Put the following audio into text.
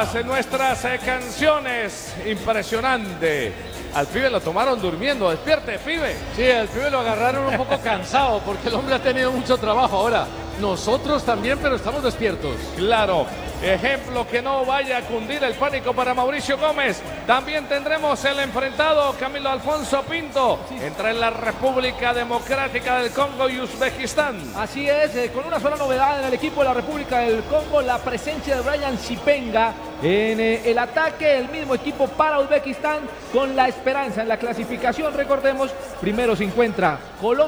nuestras canciones. Impresionante. Al pibe lo tomaron durmiendo. Despierte, pibe. Sí, al pibe lo agarraron un poco cansado porque el hombre ha tenido mucho trabajo. Ahora, nosotros también, pero estamos despiertos. Claro. Ejemplo que no vaya a cundir el pánico para Mauricio Gómez. También tendremos el enfrentado Camilo Alfonso Pinto entre la República Democrática del Congo y Uzbekistán. Así es, con una sola novedad en el equipo de la República del Congo, la presencia de Brian Sipenga en el ataque, el mismo equipo para Uzbekistán con la esperanza en la clasificación. Recordemos, primero se encuentra Colombia.